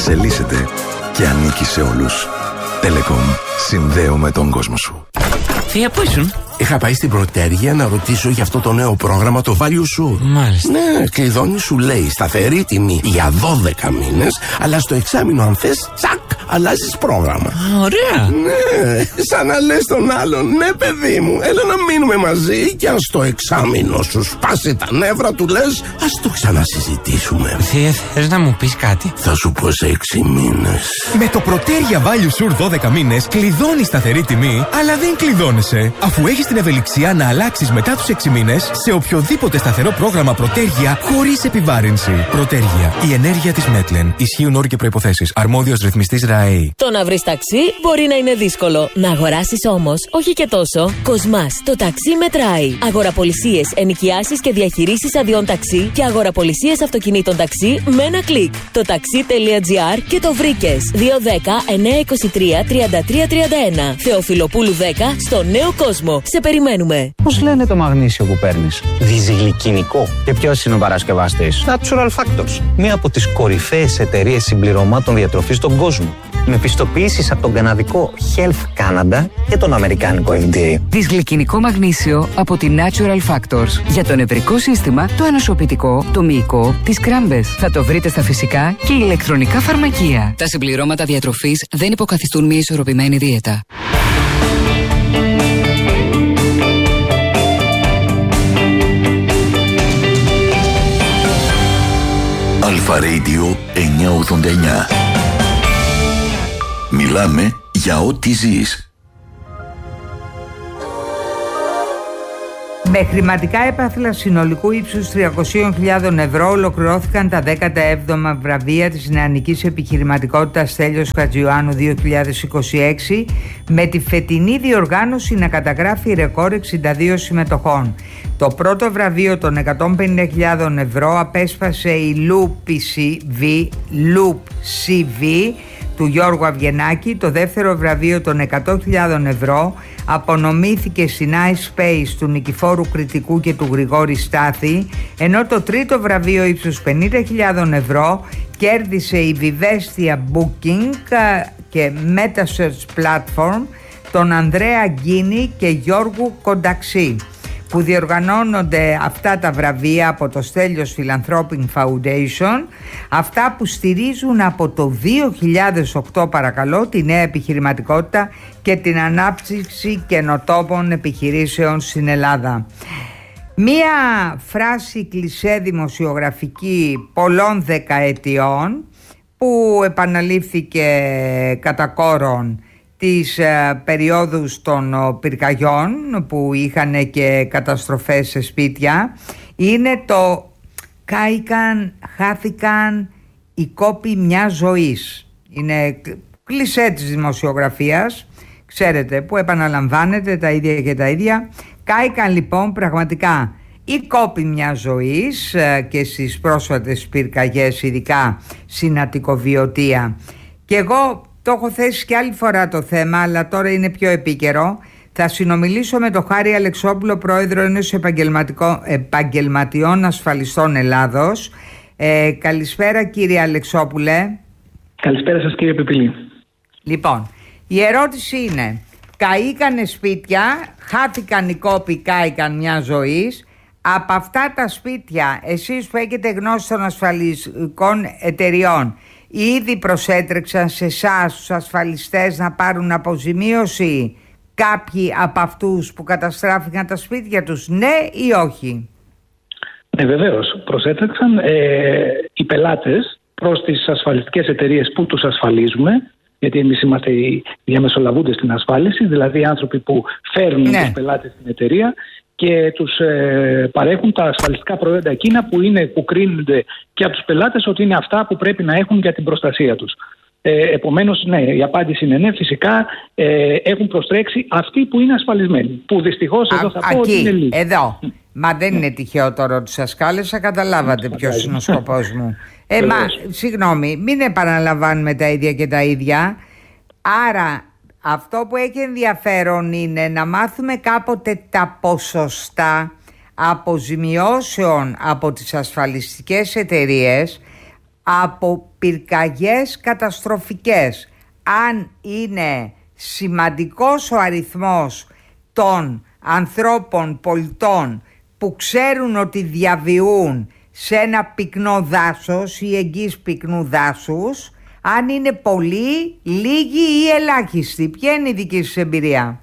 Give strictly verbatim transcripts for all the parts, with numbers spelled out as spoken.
εξελίσσεται και ανήκει σε όλους. Telecom. Συνδέω με τον κόσμο σου. Θεία, πού ήσουν? Είχα πάει στην Πρωτέργεια να ρωτήσω για αυτό το νέο πρόγραμμα, το Value Sur. Μάλιστα. Ναι, κλειδώνει, σου λέει σταθερή τιμή για δώδεκα μήνες, αλλά στο εξάμηνο αν θες, τσακ, αλλάζεις πρόγραμμα. Α, ωραία. Ναι, σαν να λες τον άλλον, ναι παιδί μου, έλα να μείνουμε μαζί και αν στο εξάμηνο σου σπάσει τα νεύρα του λες, ας το ξανασυζητήσουμε. Θεία, θες να μου πεις κάτι? Θα σου πω σε έξι μήνες. Με το Πρωτέργεια Value Sur δώδεκα μήνες κλειδώνεις σταθερή τιμή, αλλά δεν κλειδώνεσαι, αφού έχεις την ευελιξία να αλλάξεις μετά τους έξι μήνες σε οποιοδήποτε σταθερό πρόγραμμα Πρωτέργεια χωρίς επιβάρυνση. Πρωτέργεια. Η ενέργεια της Μέτλεν. Ισχύουν όροι και προϋποθέσεις. Αρμόδιος ρυθμιστής ΡΑΕΗ. Το να βρεις ταξί μπορεί να είναι δύσκολο. Να αγοράσεις όμως, όχι και τόσο. Κοσμάς. Το ταξί μετράει. Αγοραπολισίες, ενοικιάσεις και διαχειρήσεις αδειών ταξί και αγοραπολισίες αυτοκινήτων ταξί με ένα κλικ. Το ταξί.gr και το βρήκες. δύο δέκα εννιακόσια είκοσι τρία τριάντα τρία τριάντα ένα. Θεοφιλοπούλου δέκα στο Νέο Κόσμο. Σε περιμένουμε. Πώς λένε το μαγνήσιο που παίρνεις? Διζυγλικινικό. Και ποιος είναι ο παρασκευαστής? Natural Factors. Μία από τις κορυφαίες εταιρείες συμπληρωμάτων διατροφής στον κόσμο. Με πιστοποιήσεις από τον καναδικό Health Canada και τον αμερικάνικο εφ ντι έι. Δυσγλυκινικό μαγνήσιο από τη Natural Factors. Για το νευρικό σύστημα, το ανοσοποιητικό, το μυϊκό, τις κράμπες. Θα το βρείτε στα φυσικά και ηλεκτρονικά φαρμακεία. Τα συμπληρώματα διατροφής δεν υποκαθιστούν μια ισορροπημένη δίαιτα. Αλφα Radio εννιακόσια ογδόντα εννιά. Μιλάμε για ό,τι ζεις. Με χρηματικά έπαθλα συνολικού ύψους τριακόσιες χιλιάδες ευρώ ολοκληρώθηκαν τα δέκατα έβδομα βραβεία της νεανικής επιχειρηματικότητας Στέλιος Χατζιωάννου δύο χιλιάδες είκοσι έξι, με τη φετινή διοργάνωση να καταγράφει ρεκόρ εξήντα δύο συμμετοχών. Το πρώτο βραβείο των εκατόν πενήντα χιλιάδες ευρώ απέσπασε η Loop σι βι, Loop σι βι του Γιώργου Αυγενάκη. Το δεύτερο βραβείο των εκατό χιλιάδες ευρώ απονομήθηκε στην iSpace του Νικηφόρου Κρητικού και του Γρηγόρη Στάθη, ενώ το τρίτο βραβείο ύψους πενήντα χιλιάδες ευρώ κέρδισε η Vivestia Booking και MetaSearch Platform των Ανδρέα Γκίνη και Γιώργου Κονταξή, που διοργανώνονται αυτά τα βραβεία από το Στέλιος Philanthropic Foundation, αυτά που στηρίζουν από το δύο χιλιάδες οκτώ, παρακαλώ, τη νέα επιχειρηματικότητα και την ανάπτυξη καινοτόμων επιχειρήσεων στην Ελλάδα. Μία φράση κλισέ δημοσιογραφική πολλών δεκαετιών που επαναλήφθηκε κατά κόρον τις ε, περιόδους των ο, πυρκαγιών που είχαν και καταστροφές σε σπίτια, είναι το «κάηκαν, χάθηκαν οι κόποι μιας ζωής». Είναι κλισέ της δημοσιογραφίας, ξέρετε, που επαναλαμβάνεται τα ίδια και τα ίδια. Κάηκαν λοιπόν πραγματικά οι κόποι μιας ζωής ε, και στις πρόσφατες πυρκαγιές, ειδικά στην Αττικοβιωτία. Και εγώ το έχω θέσει και άλλη φορά το θέμα, αλλά τώρα είναι πιο επίκαιρο. Θα συνομιλήσω με τον Χάρη Αλεξόπουλο, πρόεδρο ενός επαγγελματιών ασφαλιστών Ελλάδος. Ε, καλησπέρα κύριε Αλεξόπουλε. Καλησπέρα σας κύριε Πιπιλή. Λοιπόν, η ερώτηση είναι, καήκανε σπίτια, χάθηκαν οι κόποι, κάηκαν μια ζωής. Από αυτά τα σπίτια, εσείς που έχετε γνώση των ασφαλιστικών εταιριών, ήδη προσέτρεξαν σε εσάς τους ασφαλιστές να πάρουν αποζημίωση κάποιοι από αυτούς που καταστράφηκαν τα σπίτια τους, ναι ή όχι? Ναι, βεβαίως προσέτρεξαν ε, οι πελάτες προς τις ασφαλιστικές εταιρείες που τους ασφαλίζουμε, γιατί εμείς είμαστε οι διαμεσολαβούντες στην ασφάλιση, δηλαδή οι άνθρωποι που φέρνουν ναι. τους πελάτες στην εταιρεία και τους ε, παρέχουν τα ασφαλιστικά προϊόντα εκείνα που, είναι, που κρίνονται και από τους πελάτες ότι είναι αυτά που πρέπει να έχουν για την προστασία τους. Ε, επομένως, ναι, η απάντηση είναι ναι, φυσικά ε, έχουν προστρέξει αυτοί που είναι ασφαλισμένοι. Που δυστυχώς εδώ θα πω ότι είναι λίγοι. Εδώ. Μα δεν είναι τυχαίο τώρα ότι σας κάλεσα, καταλάβατε ποιος είναι ο σκοπός μου. Ε, μα, συγγνώμη, μην επαναλαμβάνουμε τα ίδια και τα ίδια. Άρα, αυτό που έχει ενδιαφέρον είναι να μάθουμε κάποτε τα ποσοστά αποζημιώσεων από τις ασφαλιστικές εταιρείες από πυρκαγιές καταστροφικές. Αν είναι σημαντικός ο αριθμός των ανθρώπων, πολιτών που ξέρουν ότι διαβιούν σε ένα πυκνό δάσος ή εγγύς πυκνού δάσους, αν είναι πολλοί, λίγοι ή ελάχιστοι. Ποια είναι η δική σας εμπειρία?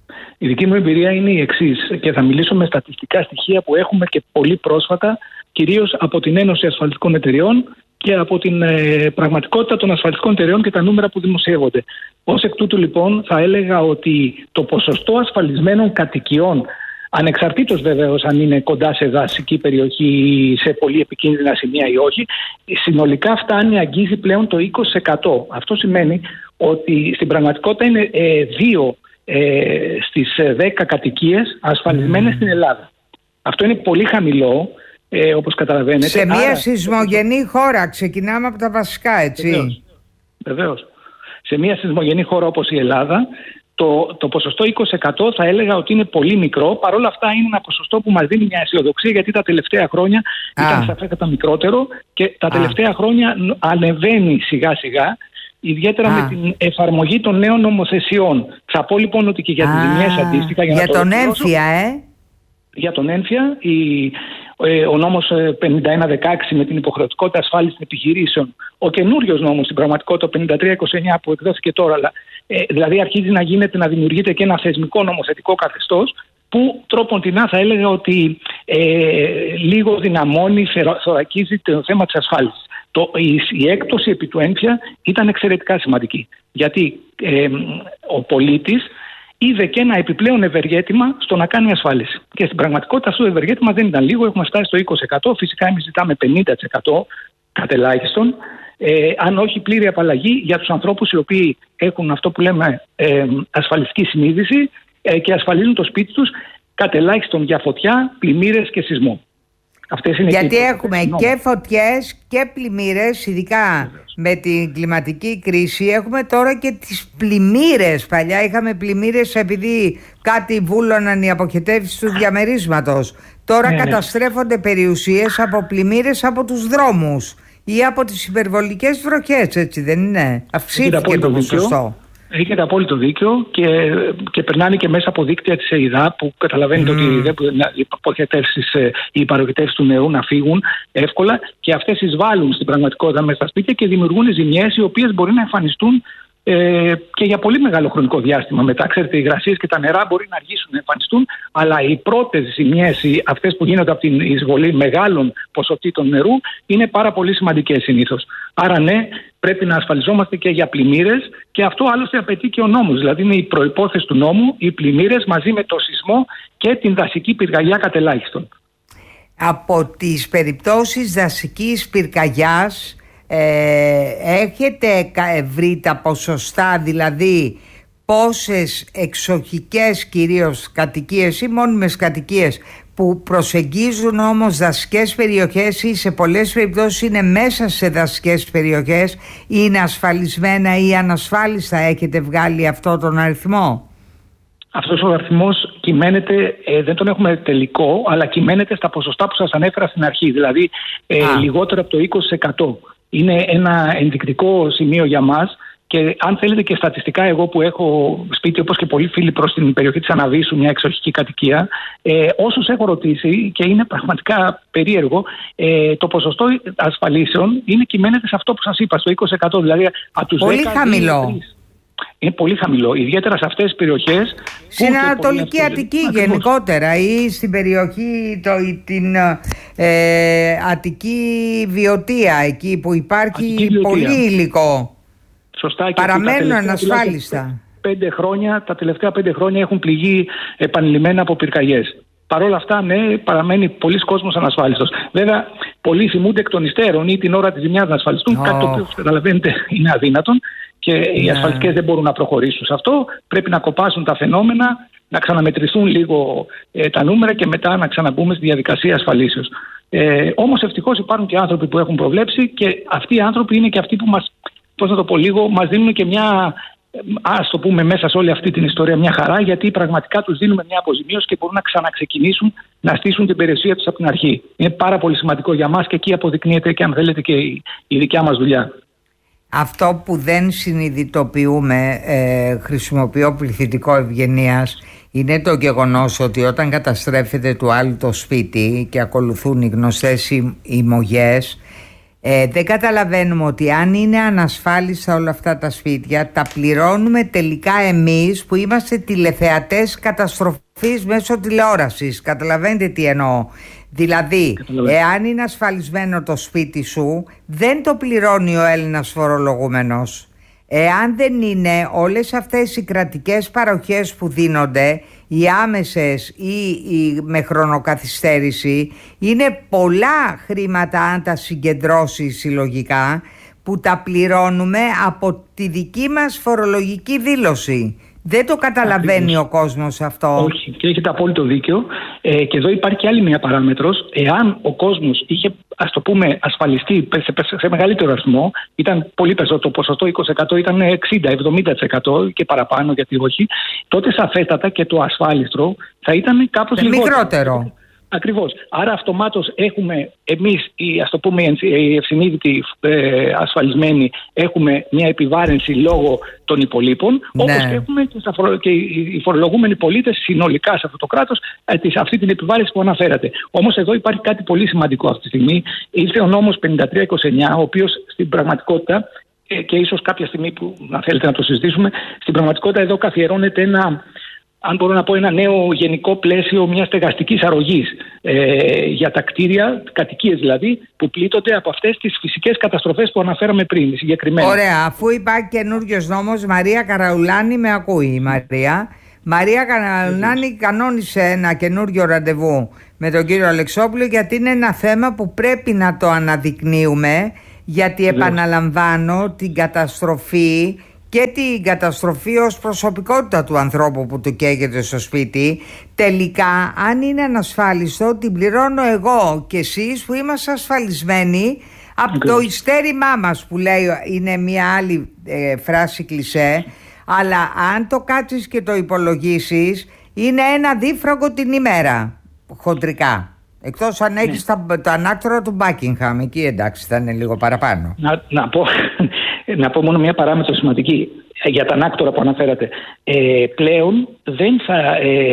Η δική μου εμπειρία είναι η εξής και θα μιλήσω με στατιστικά στοιχεία που έχουμε και πολύ πρόσφατα, κυρίως από την Ένωση Ασφαλιστικών Εταιρεών και από την ε, πραγματικότητα των ασφαλιστικών εταιρεών και τα νούμερα που δημοσιεύονται. Ως εκ τούτου λοιπόν θα έλεγα ότι το ποσοστό ασφαλισμένων κατοικιών, ανεξαρτήτως βεβαίως αν είναι κοντά σε δασική περιοχή ή σε πολύ επικίνδυνα σημεία ή όχι, συνολικά φτάνει, αγγίζει πλέον το είκοσι τοις εκατό. Αυτό σημαίνει ότι στην πραγματικότητα είναι ε, δύο ε, στις δέκα κατοικίες ασφαλισμένες mm. στην Ελλάδα. Αυτό είναι πολύ χαμηλό, ε, όπως καταλαβαίνετε. Σε μια Άρα, σεισμογενή χώρα, ξεκινάμε από τα βασικά, έτσι. Βεβαίως. Βεβαίως. Σε μια σεισμογενή χώρα όπως η Ελλάδα, Το, το ποσοστό είκοσι τοις εκατό θα έλεγα ότι είναι πολύ μικρό. Παρ' όλα αυτά είναι ένα ποσοστό που μας δίνει μια αισιοδοξία, γιατί τα τελευταία χρόνια Α. ήταν σαφέστατα μικρότερο και τα τελευταία Α. χρόνια ανεβαίνει σιγά σιγά, ιδιαίτερα Α. με την εφαρμογή των νέων νομοθεσιών. Θα πω λοιπόν ότι και για τις ζημιές αντίστοιχα... Για, για να τον το έμφυα, ε! Για τον έμφυα, η, ε, ο νόμος πενήντα ένα δεκαέξι με την υποχρεωτικότητα ασφάλισης των επιχειρήσεων, ο καινούριος νόμος στην πραγματικότητα, το πενήντα τρία είκοσι εννιά που εκδόθηκε τώρα, αλλά, ε, δηλαδή αρχίζει να γίνεται, να δημιουργείται και ένα θεσμικό νομοθετικό καθεστώς που τρόποντινά θα έλεγα ότι ε, λίγο δυναμώνει, θωρακίζει το θέμα της ασφάλισης. Το, η, η έκπτωση επί του έμφυα ήταν εξαιρετικά σημαντική, γιατί ε, ο πολίτης είδε και ένα επιπλέον ευεργέτημα στο να κάνει ασφάλιση. Και στην πραγματικότητα αυτό το ευεργέτημα δεν ήταν λίγο, έχουμε φτάσει στο είκοσι τοις εκατό. Φυσικά εμείς ζητάμε πενήντα τοις εκατό κατελάχιστον, ε, αν όχι πλήρη απαλλαγή για τους ανθρώπους οι οποίοι έχουν αυτό που λέμε ε, ασφαλιστική συνείδηση ε, και ασφαλίζουν το σπίτι τους κατελάχιστον για φωτιά, πλημμύρες και σεισμό. Αυτές είναι Γιατί και έχουμε και, και φωτιές και πλημμύρες, ειδικά με την κλιματική κρίση. Έχουμε τώρα και τις πλημμύρες. Παλιά είχαμε πλημμύρες επειδή κάτι βούλωναν οι αποχετεύσεις του διαμερίσματος. Τώρα ναι, καταστρέφονται ναι. περιουσίες από πλημμύρες από τους δρόμους ή από τις υπερβολικές βροχές, έτσι δεν είναι? Αυξήθηκε το ποσοστό. Έχετε απόλυτο δίκιο και, και περνάνε και μέσα από δίκτυα της ΕΙΔΑ που καταλαβαίνετε mm. ότι δεν οι αποχετεύσεις, οι παροχετεύσεις του νερού να φύγουν εύκολα και αυτές εισβάλλουν στην πραγματικότητα μέσα στα σπίτια και δημιουργούν ζημιές οι οποίες μπορεί να εμφανιστούν ε, και για πολύ μεγάλο χρονικό διάστημα. Μετά, ξέρετε, οι υγρασίες και τα νερά μπορεί να αργήσουν να εμφανιστούν, αλλά οι πρώτες ζημιές, αυτές που γίνονται από την εισβολή μεγάλων ποσοτήτων νερού, είναι πάρα πολύ σημαντικές συνήθως. Άρα, ναι, πρέπει να ασφαλιζόμαστε και για πλημμύρες και αυτό άλλωστε απαιτεί και ο νόμος. Δηλαδή, είναι η προϋπόθεση του νόμου, οι πλημμύρες μαζί με το σεισμό και την δασική πυρκαγιά κατελάχιστον. Από τις περιπτώσεις δασικής πυρκαγιάς, Ε, έχετε βρει τα ποσοστά, δηλαδή πόσες εξοχικές κυρίως κατοικίες ή μόνιμες κατοικίες που προσεγγίζουν όμως δασικές περιοχές ή σε πολλές περιπτώσεις είναι μέσα σε δασικές περιοχές, είναι ασφαλισμένα ή ανασφάλιστα? Έχετε βγάλει αυτό τον αριθμό? Αυτός ο αριθμός κυμαίνεται, ε, δεν τον έχουμε τελικό, αλλά κυμαίνεται στα ποσοστά που σας ανέφερα στην αρχή, δηλαδή ε, λιγότερο από το είκοσι τοις εκατό. Είναι ένα ενδεικτικό σημείο για μας και αν θέλετε και στατιστικά, εγώ που έχω σπίτι όπως και πολλοί φίλοι προς την περιοχή της Αναβίσου, μια εξοχική κατοικία, ε, όσους έχω ρωτήσει και είναι πραγματικά περίεργο, ε, το ποσοστό ασφαλίσεων είναι κυμαίνεται σε αυτό που σας είπα, στο είκοσι τοις εκατό. Δηλαδή, από τους πολύ δέκα, χαμηλό. Είναι πολύ χαμηλό, ιδιαίτερα σε αυτές τις περιοχές. Στην Ανατολική Αττική ακριβώς. Γενικότερα ή στην περιοχή το, την ε, Αττική Βιωτία, εκεί που υπάρχει πολύ υλικό. Σωστά. Παραμένουν ανασφάλιστα. Πέντε χρόνια, τα τελευταία πέντε χρόνια έχουν πληγεί επανειλημμένα από πυρκαγιές. Παρ' όλα αυτά, ναι, παραμένει πολλοί κόσμος ανασφάλιστος. Βέβαια, πολλοί θυμούνται εκ των υστέρων ή την ώρα της ζημιάς να ασφαλιστούν, oh. κάτι το οποίο καταλαβαίνετε είναι αδύνατον. Και yeah. οι ασφαλιστικές δεν μπορούν να προχωρήσουν σε αυτό. Πρέπει να κοπάσουν τα φαινόμενα, να ξαναμετρηθούν λίγο ε, τα νούμερα και μετά να ξαναμπούμε στη διαδικασία ασφαλίσεως. Ε, όμως ευτυχώς υπάρχουν και άνθρωποι που έχουν προβλέψει και αυτοί οι άνθρωποι είναι και αυτοί που μας, πώς να το πω λίγο, μας δίνουν και μια ας το πούμε μέσα σε όλη αυτή την ιστορία μια χαρά, γιατί πραγματικά τους δίνουμε μια αποζημίωση και μπορούν να ξαναξεκινήσουν να στήσουν την περιουσία τους από την αρχή. Είναι πάρα πολύ σημαντικό για μας και εκεί αποδεικνύεται και αν θέλετε και η, η δικιά μας δουλειά. Αυτό που δεν συνειδητοποιούμε, ε, χρησιμοποιώ πληθυντικό ευγενίας, είναι το γεγονός ότι όταν καταστρέφεται του άλλου το σπίτι και ακολουθούν οι γνωστές ημωγές, ε, δεν καταλαβαίνουμε ότι αν είναι ανασφάλιστα όλα αυτά τα σπίτια, τα πληρώνουμε τελικά εμείς που είμαστε τηλεθεατές καταστροφής μέσω τηλεόρασης. Καταλαβαίνετε τι εννοώ? Δηλαδή, εάν είναι ασφαλισμένο το σπίτι σου, δεν το πληρώνει ο Έλληνας φορολογούμενος. Εάν δεν είναι, όλες αυτές οι κρατικές παροχές που δίνονται, οι άμεσες ή οι με χρονοκαθυστέρηση, είναι πολλά χρήματα αν τα συγκεντρώσει συλλογικά, που τα πληρώνουμε από τη δική μας φορολογική δήλωση. Δεν το καταλαβαίνει Ακριβώς. ο κόσμος αυτό. Όχι, και έχετε απόλυτο δίκιο. Ε, και εδώ υπάρχει και άλλη μια παράμετρος. Εάν ο κόσμος είχε, ας το πούμε, ασφαλιστεί σε, σε μεγαλύτερο αριθμό, ήταν πολύ περισσότερο το ποσοστό, είκοσι τοις εκατό ήταν εξήντα με εβδομήντα τοις εκατό και παραπάνω, γιατί όχι, τότε σαφέστατα και το ασφάλιστρο θα ήταν κάπως λιγότερο. Μικρότερο. Ακριβώς. Άρα αυτομάτως έχουμε εμείς, οι, ας το πούμε, οι ευσυνείδητοι ε, ασφαλισμένοι, έχουμε μια επιβάρυνση λόγω των υπολείπων, ναι. όπως και έχουμε και, στα φορο, και οι φορολογούμενοι πολίτες συνολικά σε αυτό το κράτος ε, αυτή την επιβάρυνση που αναφέρατε. Όμως εδώ υπάρχει κάτι πολύ σημαντικό αυτή τη στιγμή. Ήρθε ο νόμος πενήντα τρία είκοσι εννιά, ο οποίος στην πραγματικότητα, ε, και ίσως κάποια στιγμή που να θέλετε να το συζητήσουμε, στην πραγματικότητα εδώ καθιερώνεται ένα, αν μπορώ να πω, ένα νέο γενικό πλαίσιο μιας στεγαστικής αρρωγής ε, για τα κτίρια, κατοικίες δηλαδή, που πλήττονται από αυτές τις φυσικές καταστροφές που αναφέραμε πριν, συγκεκριμένα. Ωραία, αφού υπάρχει καινούριος νόμος, Μαρία Καραουλάνη, με ακούει η Μαρία. Μαρία Καραουλάνη κανόνισε ένα καινούριο ραντεβού με τον κύριο Αλεξόπουλο, γιατί είναι ένα θέμα που πρέπει να το αναδεικνύουμε, γιατί επαναλαμβάνω την καταστροφή και την καταστροφή ως προσωπικότητα του ανθρώπου που του καίγεται στο σπίτι, τελικά αν είναι ανασφάλιστο την πληρώνω εγώ και εσείς που είμαστε ασφαλισμένοι από okay. το ειστέρημά μας, που λέει, είναι μια άλλη ε, φράση κλισέ, αλλά αν το κάτσεις και το υπολογίσεις είναι ένα δίφραγκο την ημέρα χοντρικά. Εκτός αν έχεις ναι. τα, τα ανάκτορα του Buckingham, εκεί εντάξει θα είναι λίγο παραπάνω. Να, να, πω, να πω μόνο μια παράμετρο σημαντική για τα ανάκτορα που αναφέρατε. Ε, πλέον δεν θα,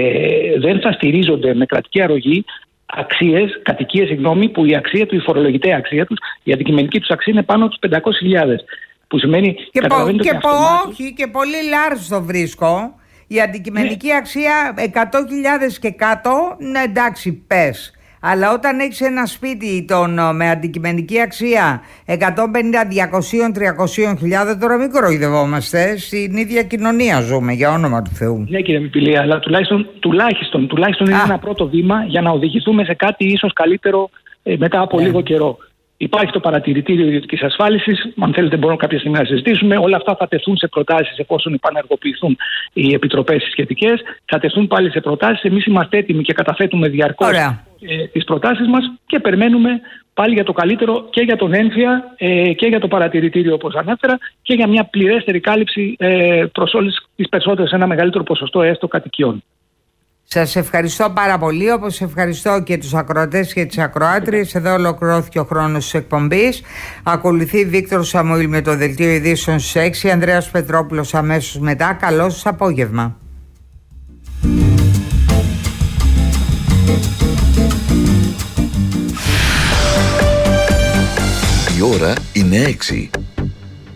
ε, δεν θα στηρίζονται με κρατική αρρωγή αξίες, κατοικίες, συγγνώμη, που η αξία του, η φορολογητέα αξία τους, η αντικειμενική τους αξία είναι πάνω από τους πεντακόσιες χιλιάδες. Που σημαίνει, και, πο, και, και πο, όχι, και πολύ large το βρίσκω. Η αντικειμενική ναι. αξία εκατό χιλιάδες και κάτω, ναι, εντάξει, πες. Αλλά όταν έχεις ένα σπίτι τον, με αντικειμενική αξία εκατόν πενήντα, διακόσια, τριακόσια χιλιάδες, τώρα μην κοροϊδευόμαστε, στην ίδια κοινωνία ζούμε, για όνομα του Θεού. Ναι, κύριε Μιπηλία, αλλά τουλάχιστον, τουλάχιστον, τουλάχιστον είναι ένα πρώτο βήμα για να οδηγηθούμε σε κάτι ίσως καλύτερο ε, μετά από ναι. λίγο καιρό. Υπάρχει το παρατηρητήριο ιδιωτικής ασφάλισης. Αν θέλετε, μπορούμε κάποια στιγμή να συζητήσουμε. Όλα αυτά θα τεθούν σε προτάσεις εφόσον επανεργοποιηθούν οι επιτροπές σχετικές. Θα τεθούν πάλι σε προτάσεις. Εμείς είμαστε έτοιμοι και καταθέτουμε διαρκώς ε, τις προτάσεις μας και περιμένουμε πάλι για το καλύτερο και για τον έμφυα ε, και για το παρατηρητήριο, όπως ανέφερα, και για μια πληρέστερη κάλυψη ε, προς όλες τις περισσότερες, ένα μεγαλύτερο ποσοστό έστω κατοικιών. Σας ευχαριστώ πάρα πολύ, όπως ευχαριστώ και τους ακροατές και τις ακροάτριες. Εδώ ολοκληρώθηκε ο χρόνος της εκπομπής. Ακολουθεί Βίκτορ Σαμουήλ με το Δελτίο Ειδήσεων στις έξι, Ανδρέας Πετρόπουλος αμέσως μετά. Καλό σας απόγευμα. Η ώρα είναι έξι.